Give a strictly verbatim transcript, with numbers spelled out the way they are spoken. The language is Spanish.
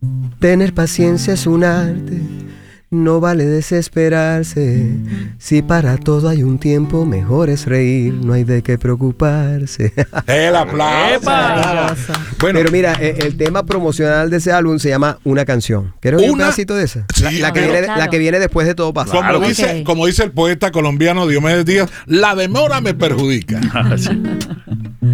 Tener paciencia es un arte, no vale desesperarse. Si para todo hay un tiempo, mejor es reír, no hay de qué preocuparse. El aplauso. Bueno, pero mira, el, el tema promocional de ese álbum se llama Una Canción. ¿Quieres oír un pedacito de esa? Sí, la, la, que claro, viene, claro. la que viene después de todo pasa. Como, Claro. dice, Okay. como dice el poeta colombiano Diomedes Díaz, la demora me perjudica.